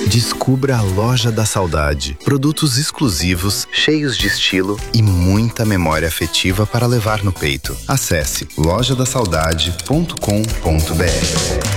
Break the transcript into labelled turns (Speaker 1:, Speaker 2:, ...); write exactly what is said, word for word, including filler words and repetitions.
Speaker 1: Descubra a Loja da Saudade. Produtos exclusivos, cheios de estilo e muita memória afetiva para levar no peito. Acesse loja da saudade ponto com ponto br.